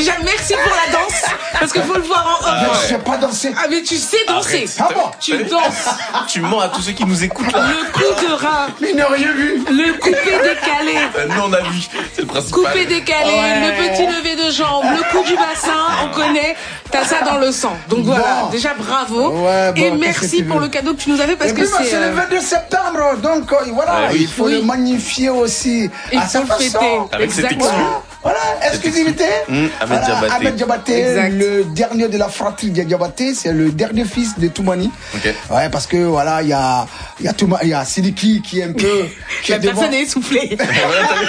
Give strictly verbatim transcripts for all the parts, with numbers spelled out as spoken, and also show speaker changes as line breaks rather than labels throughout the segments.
Déjà, merci pour la danse, parce qu'il faut le voir en off.
Je sais pas danser.
Ah, mais tu sais danser.
Ah bon?
Tu danses.
Tu mens à tous ceux qui nous écoutent là.
Le coup de rein.
Ils n'ont rien vu.
Le coupé décalé.
Euh, nous on a vu, c'est le principal.
Coupé décalé,
Ouais.
le petit lever de jambe, le coup du bassin, on connaît, t'as ça dans le sang. Donc voilà,
Bon.
déjà bravo.
Ouais, bon,
et
qu'est-ce
merci
que tu
pour
veux?
le cadeau que tu nous as fait parce
Et
que
puis, bah,
c'est...
c'est
euh,
le vingt-deux septembre, donc euh, voilà,
Ouais, oui.
il faut
Oui.
le magnifier aussi
Il
à
faut
sa
le
façon.
fêter.
Avec cette
Exactement.
exclu.
Voilà, voilà, exclusivité.
Mmh, Ahmed
Voilà,
Diabaté.
Ahmed Diabaté,
Exact.
le dernier de la fratrie de Diabaté, c'est le dernier fils de Toumani.
Ok.
Ouais, parce que voilà, il y a, il y a Touma, il y a Sidiki qui est un peu, qui
La
est devant.
personne est essoufflée.
Voilà, t'as vu.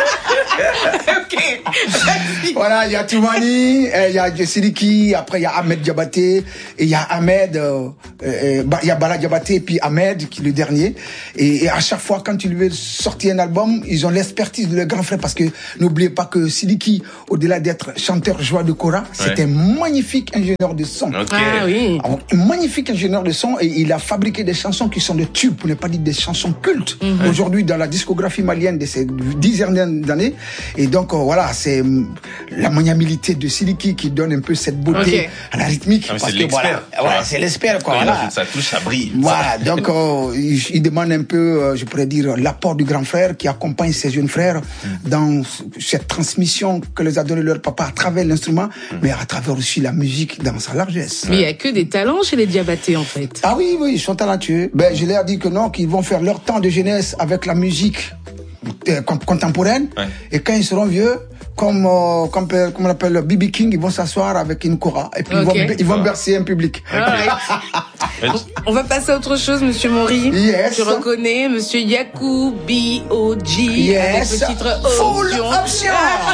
Ok.
Voilà, il y a Toumani, euh, il y a Sidiki, après il y a Ahmed Diabaté, et il y a Ahmed, euh, euh, bah, il y a Bala Diabaté, et puis Ahmed, qui est le dernier. Et, et à chaque fois, quand ils veulent sortir un album, ils ont l'expertise de leur grand frère, parce que n'oubliez pas que Sidiki, au-delà d'être chanteur joie de Kora, c'est un magnifique ingénieur de son.
Ok.
Ah oui.
Alors, un magnifique ingénieur de son, et il a fabriqué des chansons qui sont des tubes, pour ne pas dire des chansons cultes,
Mhm.
aujourd'hui dans la discographie malienne de ces dix dernières années. Et donc euh, voilà, c'est hum, la maniabilité de Sidiki qui donne un peu cette beauté
Ok.
à la rythmique.
Ah, mais
parce
c'est
que
l'expert.
voilà,
Voilà.
voilà, c'est l'expert quoi.
Quand il
Voilà.
a fait ça touche, ça brille.
Voilà, donc euh, il, il demande un peu, euh, je pourrais dire, l'apport du grand frère qui accompagne ses jeunes frères dans cette transmission que les a donné leur papa à travers l'instrument, mais à travers aussi la musique dans sa largesse.
Mais il n'y a que des talents chez les Diabaté en fait.
Ah oui, oui, ils sont talentueux. Ben, je leur ai dit que non, qu'ils vont faire leur temps de jeunesse avec la musique euh, com- contemporaine.
Ouais.
Et quand ils seront vieux, comme, euh, comme, euh, comme on l'appelle B B King, ils vont s'asseoir avec une kora. Et puis
Ok.
ils vont, ils vont bercer un public.
Alright.
Mais-
On va passer à autre chose, Monsieur Maury.
Yes.
Tu reconnais Monsieur Yakou B O G
Yes.
avec le titre
Full
Option.
option.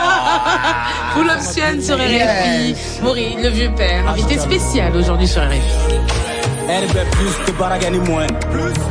Full Option sur R F I.
Yes.
Maury, le vieux père, invité spécial aujourd'hui sur R F I.
R B plus, te baraga ni moins.